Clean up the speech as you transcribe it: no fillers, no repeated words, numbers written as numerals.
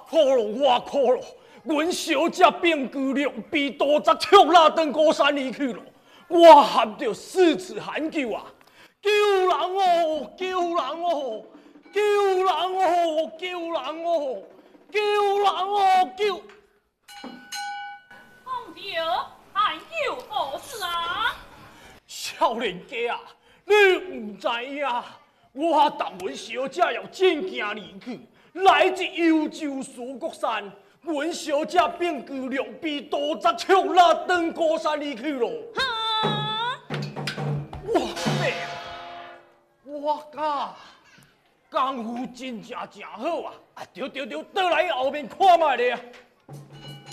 苦了，我苦了！阮小姐变居良被多则跳拉登高山离去了，我喊着四次喊救啊！救人哦！救人哦！救人哦！救人哦！救人哦！救！ 公爹，喊救何事啊？ 少年家啊，你唔知影，我答阮小姐要进京离去，来自幽州苏国山。阮小姐变居良被多则枪拉登高山离去咯。 哈！ 哇塞！我讲功夫真正好啊！对，倒来后面看卖咧啊！